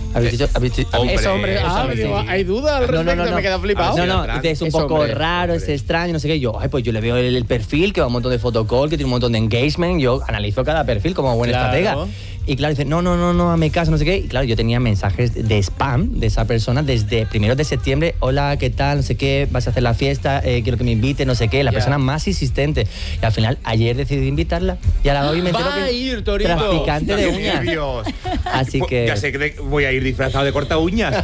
Es hombre. Hay duda al respecto, no. me he quedado flipado. No, dice, es un poco raro, es extraño, no sé qué. Yo, pues yo le veo el perfil, que va un montón de photocall, que tiene un montón de engagement. Yo analizo cada perfil como buen estratega. Y claro, dice, no, hazme caso, no sé qué. Y claro, yo tenía mensajes de spam de esa persona desde 1 de septiembre. Hola, ¿qué tal? No sé qué, vas a hacer la fiesta, quiero que me invite, no sé qué. La persona más insistente. Y al final, ayer decidí invitarla. Y a la hoy me entero que traficante de uñas. Dios. Así que... Ya sé que voy a ir disfrazado de corta uñas.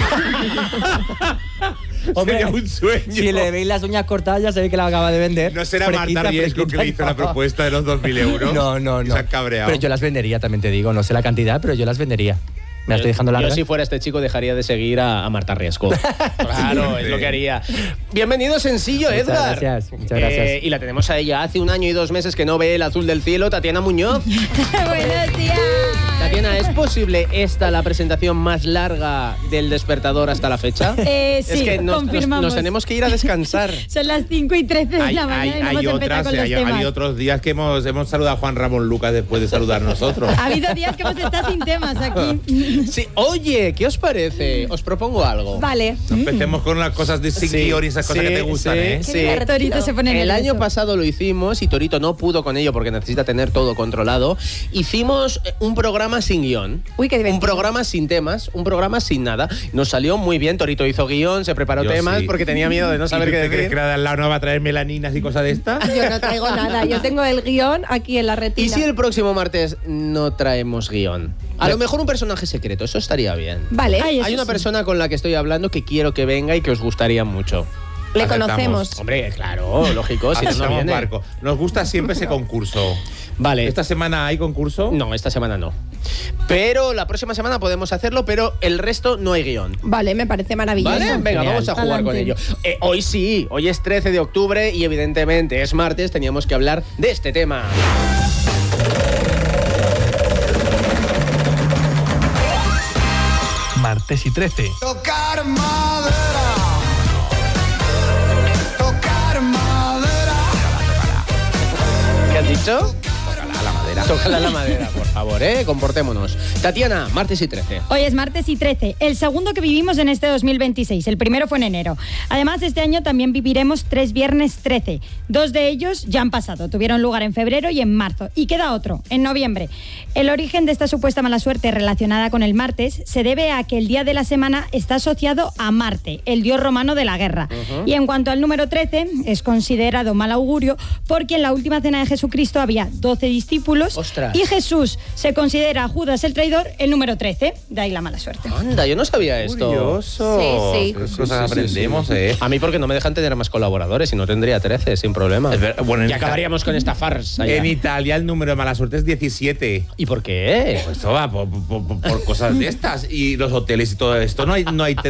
Hombre, sería un sueño. Si le veis las uñas cortadas, ya sabéis que la acaba de vender. ¿No será Marta Riesco que le hizo la propuesta de los 2.000 euros? No. Se han cabreado. Pero yo las vendería, también te digo. No sé la cantidad, pero yo las vendería. Me la estoy dejando larga. Yo, si fuera este chico, dejaría de seguir a Marta Riesco. Claro, es lo que haría. Bienvenido, sencillo, Edgar. Muchas gracias. Y la tenemos a ella hace 1 año y 2 meses que no ve el azul del cielo, Tatiana Muñoz. Buenos días. Tatiana, ¿es posible esta la presentación más larga del Despertador hasta la fecha? Sí, es que confirmamos. nos tenemos que ir a descansar. Son las 5:13 de la mañana y no hemos empezado con los temas. Ha habido otros días que hemos saludado a Juan Ramón Lucas después de saludar nosotros. Ha habido días que hemos estado sin temas aquí. Sí, oye, ¿qué os parece? Os propongo algo. Vale. Empecemos con las cosas de Singhior y esas cosas que te gustan, ¿eh? Sí. Torito se pone El nervioso. año pasado lo hicimos y Torito no pudo con ello porque necesita tener todo controlado. Hicimos un programa sin guión. Uy, qué divertido. Un programa sin temas, un programa sin nada. Nos salió muy bien. Torito hizo guión, se preparó Yo temas sí. porque tenía miedo de no saber qué ¿Te crees decir. que la de al lado no va a traer melaninas y cosas de estas? Yo no traigo nada, yo tengo el guión aquí en la ¿Y retina. si el próximo martes no traemos guión? A lo mejor un personaje secreto, eso estaría bien. Vale, Ay, eso Hay una sí. persona con la que estoy hablando que quiero que venga y que os gustaría mucho. le aceptamos. conocemos. Hombre, claro, lógico, si no, no Hacemos viene. barco. Nos gusta siempre ese concurso. Vale. ¿Esta semana hay concurso? No, esta semana no. Pero la próxima semana podemos hacerlo, pero el resto no hay guión. Vale, me parece maravilloso. ¿Vale? Venga, Genial. vamos a jugar con ello. Adelante. Hoy sí, hoy es 13 de octubre y evidentemente es martes, teníamos que hablar de este tema. Martes y 13. Tocar madera. Tocar madera. ¿Qué has dicho? Tócala la madera, por favor, comportémonos. Tatiana, martes y 13. Hoy es martes y 13, el segundo que vivimos en este 2026. El primero fue en enero. Además, este año también viviremos 3 viernes 13. 2 de ellos ya han pasado. Tuvieron lugar en febrero y en marzo. Y queda otro, en noviembre. El origen de esta supuesta mala suerte relacionada con el martes se debe a que el día de la semana está asociado a Marte, el dios romano de la guerra. Y en cuanto al número 13, es considerado mal augurio porque en la última cena de Jesucristo había 12 discípulos. ¡Ostras! Y Jesús se considera a Judas el traidor el número 13. De ahí la mala suerte. Anda, yo no sabía esto. Curioso. Sí. Qué cosas aprendemos, A mí porque no me dejan tener más colaboradores y no tendría 13 sin problema. Bueno, y acabaríamos con esta farsa. ya. En Italia el número de mala suerte es 17. ¿Y por qué? Pues esto va por cosas de estas. Y los hoteles y todo esto. No hay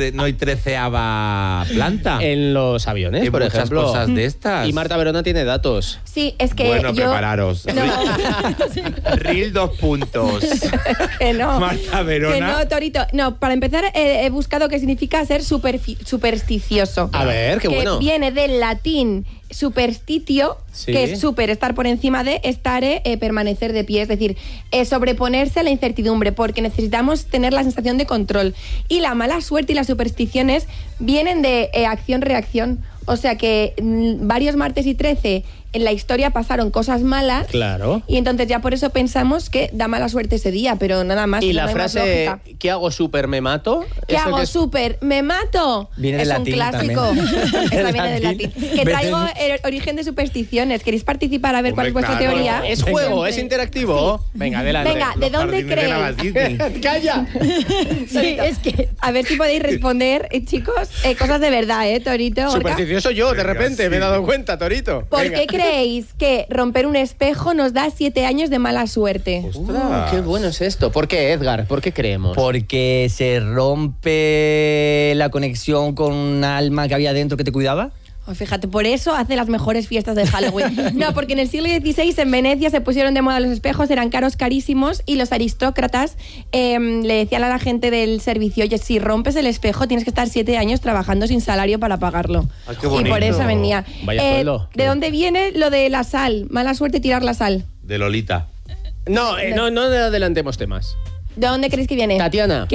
13ª planta. En los aviones, Hay por muchas ejemplo. cosas de estas. Y Marta Verona tiene datos. Sí, es que Bueno, yo... prepararos. No, Reel 2 puntos. que no. Marta Verona. Que no, Torito. No, para empezar he buscado qué significa ser supersticioso. A ver, qué que bueno. viene del latín superstitio, Sí. que es super, estar por encima de, estare, permanecer de pie, es decir, sobreponerse a la incertidumbre, porque necesitamos tener la sensación de control. Y la mala suerte y las supersticiones vienen de acción-reacción. O sea que varios martes y 13 en la historia pasaron cosas malas. Claro. Y entonces ya por eso pensamos que da mala suerte ese día, pero nada más. Y no la hay más frase, lógica. ¿qué hago súper me mato? ¿Qué ¿Eso hago que es? súper? ¡Me mato! Viene es del un latín clásico. también. Esa viene del latín. Que traigo el origen de supersticiones. ¿Queréis participar a ver cuál es vuestra claro. teoría? ¿Es juego? ¿Es interactivo? Venga, adelante. Venga, ¿de dónde Jardines de la creéis? Disney. ¡Calla! Sí, es que... A ver si podéis responder, chicos, cosas de verdad, Torito. Gorka? Supersticioso yo, de Venga, repente, sí. me he dado cuenta, Torito. ¿Por Venga. qué creéis que romper un espejo nos da 7 años de mala suerte? Qué bueno es esto. ¿Por qué, Edgar? ¿Por qué creemos? Porque se rompe la conexión con un alma que había dentro que te cuidaba. Oh, fíjate, por eso hace las mejores fiestas de Halloween. No, porque en el siglo XVI en Venecia se pusieron de moda los espejos, eran caros, carísimos, y los aristócratas le decían a la gente del servicio, oye, si rompes el espejo tienes que estar 7 años trabajando sin salario para pagarlo. Ay, qué y por bonito. eso venía. Vaya sueldo. ¿De dónde viene lo de la sal? Mala suerte tirar la sal. De Lolita. No adelantemos temas. ¿De dónde creéis que viene? Tatiana.